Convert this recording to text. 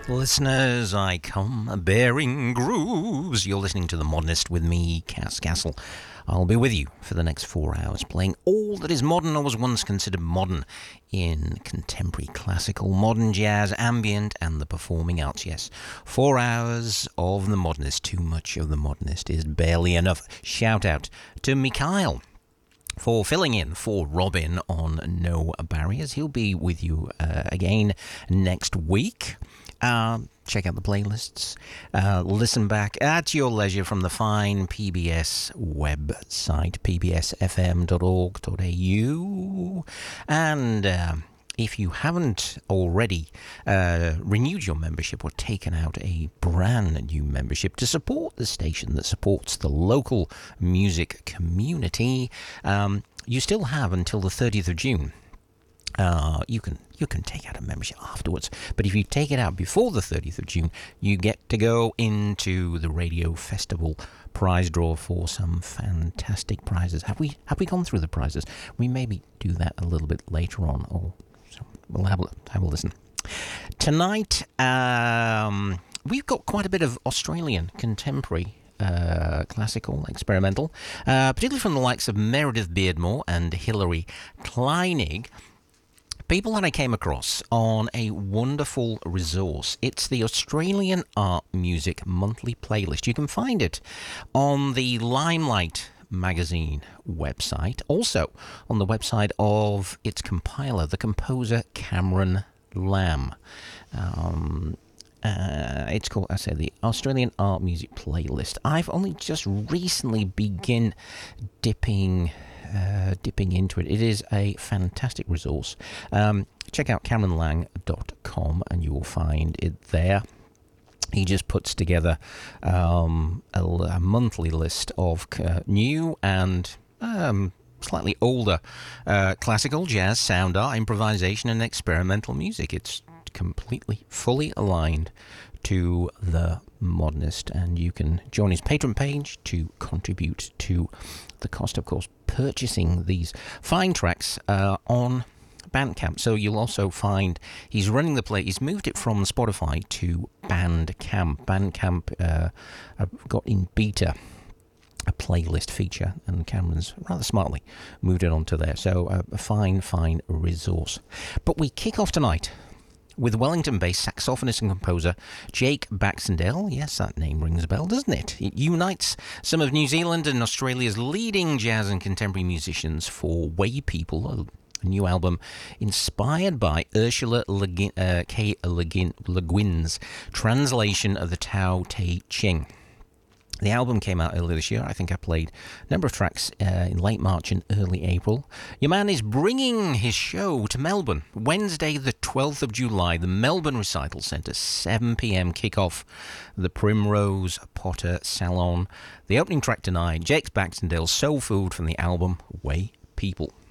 Listeners, I come bearing grooves. You're listening to The Modernist with me, Cass Castle. I'll be with you for the next 4 hours, playing all that is modern or was once considered modern in contemporary classical, modern jazz, ambient, and the performing arts. Yes, 4 hours of The Modernist. Too much of The Modernist is barely enough. Shout out to Mikhail for filling in for Robin on No Barriers. He'll be with you again next week. Check out the playlists. Listen back at your leisure from the fine PBS website, pbsfm.org.au. And if you haven't already renewed your membership or taken out a brand new membership to support the station that supports the local music community, you still have until the 30th of June. You can take out a membership afterwards, but if you take it out before the 30th of June, you get to go into the Radio Festival prize draw for some fantastic prizes. Have we gone through the prizes? We maybe do that a little bit later on, or so we'll have a listen. Tonight, we've got quite a bit of Australian contemporary classical, experimental, particularly from the likes of Meredith Beardmore and Hilary Kleinig. People that I came across on a wonderful resource. It's the Australian Art Music Monthly Playlist. You can find it on the Limelight magazine website, also on the website of its compiler, the composer Cameron Lamb. It's called, I say, the Australian Art Music Playlist. I've only just recently begun dipping into it. It is a fantastic resource. Check out CameronLang.com and you will find it there. He just puts together a monthly list of new and slightly older classical, jazz, sound art, improvisation, and experimental music. It's completely, fully aligned to the Modernist, and you can join his Patreon page to contribute to the cost, of course, purchasing these fine tracks on Bandcamp. So you'll also find he's running the play. He's moved it from Spotify to Bandcamp. Bandcamp got in beta a playlist feature, and Cameron's rather smartly moved it onto there. So a fine resource. But we kick off tonight with Wellington-based saxophonist and composer Jake Baxendale. Yes, that name rings a bell, doesn't it? It unites some of New Zealand and Australia's leading jazz and contemporary musicians for Way People, a new album inspired by Ursula K. Le Guin's translation of the Tao Te Ching. The album came out earlier this year. I think I played a number of tracks in late March and early April. Your man is bringing his show to Melbourne. Wednesday, the 12th of July, the Melbourne Recital Centre, 7 p.m. kickoff, the Primrose Potter Salon. The opening track tonight, Jake Baxendale's Soul Food from the album Way People.